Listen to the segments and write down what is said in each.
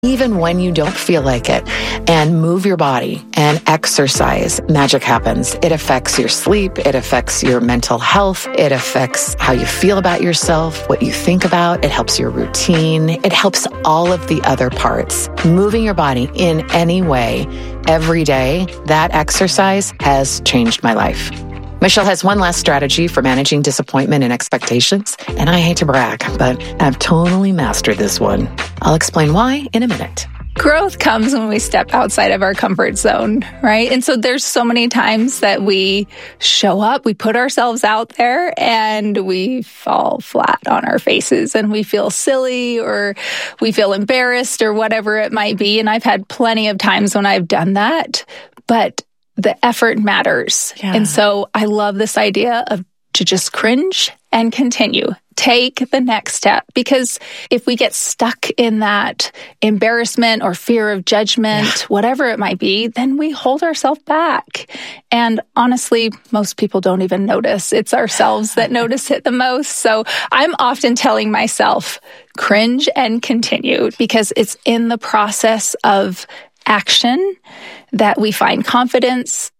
even when you don't feel like it, and move your body and exercise, magic happens. It affects your sleep. It affects your mental health. It affects how you feel about yourself, what you think about. It helps your routine. It helps all of the other parts. Moving your body in any way, every day, that exercise has changed my life. Michelle has one last strategy for managing disappointment and expectations, and I hate to brag, but I've totally mastered this one. I'll explain why in a minute. Growth comes when we step outside of our comfort zone, right? And so there's so many times that we show up, we put ourselves out there, and we fall flat on our faces, and we feel silly, or we feel embarrassed, or whatever it might be. And I've had plenty of times when I've done that, but the effort matters. Yeah. And so I love this idea of to just cringe and continue. Take the next step, because if we get stuck in that embarrassment or fear of judgment, whatever it might be, then we hold ourselves back. And honestly, most people don't even notice. It's ourselves that notice it the most. So I'm often telling myself, cringe and continue, because it's in the process of action that we find confidence.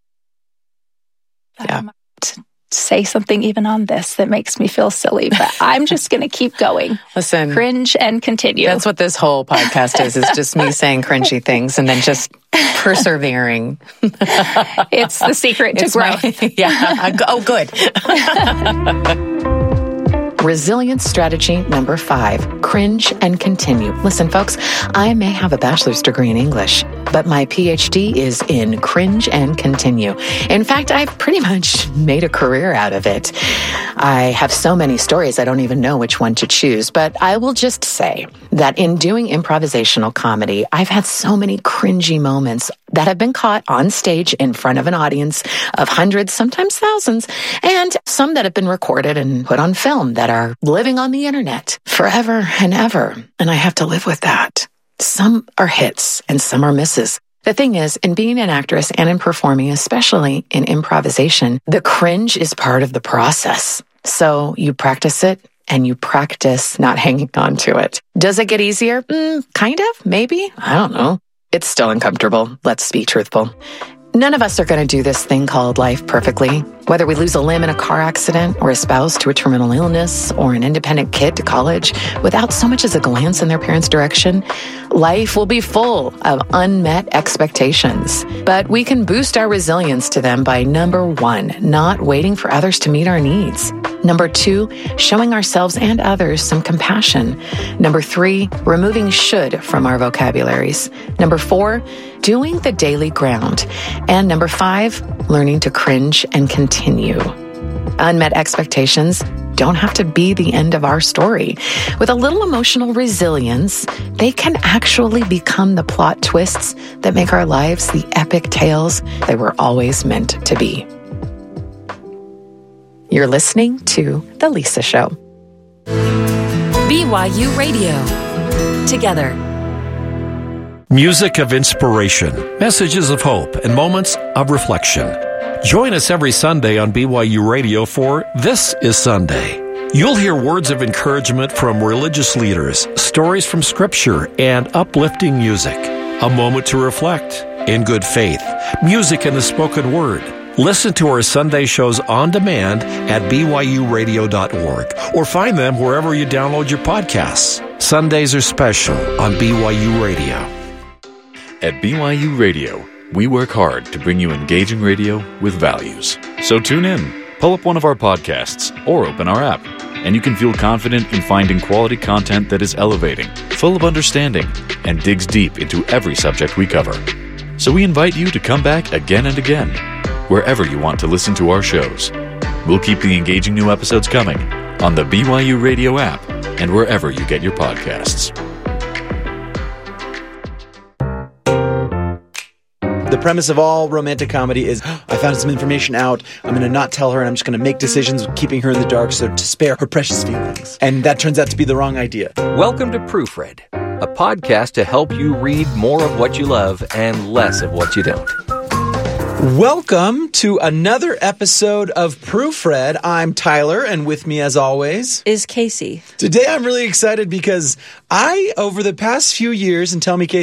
Yeah. Say something even on this that makes me feel silly, but I'm just going to keep going. Listen, cringe and continue. That's what this whole podcast is just me saying cringy things and then just persevering. It's the secret to growth. Oh, good. Resilience strategy number 5, cringe and continue. Listen, folks, I may have a bachelor's degree in English, but my PhD is in cringe and continue. In fact, I've pretty much made a career out of it. I have so many stories, I don't even know which one to choose, but I will just say that in doing improvisational comedy, I've had so many cringy moments that have been caught on stage in front of an audience of hundreds, sometimes thousands, and some that have been recorded and put on film that are living on the internet forever and ever. And I have to live with that. Some are hits and some are misses. The thing is, in being an actress and in performing, especially in improvisation, the cringe is part of the process. So you practice it and you practice not hanging on to it. Does it get easier? Kind of, maybe. I don't know. It's still uncomfortable. Let's be truthful. None of us are going to do this thing called life perfectly. Whether we lose a limb in a car accident, or a spouse to a terminal illness, or an independent kid to college, without so much as a glance in their parents' direction, life will be full of unmet expectations. But we can boost our resilience to them by, number 1, not waiting for others to meet our needs. Number 2, showing ourselves and others some compassion. Number 3, removing should from our vocabularies. Number 4, doing the daily ground. And number 5, learning to cringe and continue. Unmet expectations don't have to be the end of our story. With a little emotional resilience, they can actually become the plot twists that make our lives the epic tales they were always meant to be. You're listening to The Lisa Show. BYU Radio. Together. Music of inspiration, messages of hope, and moments of reflection. Join us every Sunday on BYU Radio for This is Sunday. You'll hear words of encouragement from religious leaders, stories from Scripture, and uplifting music. A moment to reflect in good faith, music and the spoken word. Listen to our Sunday shows on demand at byuradio.org or find them wherever you download your podcasts. Sundays are special on BYU Radio. At BYU Radio, we work hard to bring you engaging radio with values. So tune in, pull up one of our podcasts, or open our app, and you can feel confident in finding quality content that is elevating, full of understanding, and digs deep into every subject we cover. So we invite you to come back again and again, wherever you want to listen to our shows. We'll keep the engaging new episodes coming on the BYU Radio app and wherever you get your podcasts. The premise of all romantic comedy is, I found some information out, I'm going to not tell her, and I'm just going to make decisions keeping her in the dark so to spare her precious feelings. And that turns out to be the wrong idea. Welcome to Proofread, a podcast to help you read more of what you love and less of what you don't. Welcome to another episode of Proofread. I'm Tyler, and with me, as always, is Casey. Today, I'm really excited because over the past few years, and tell me, Casey,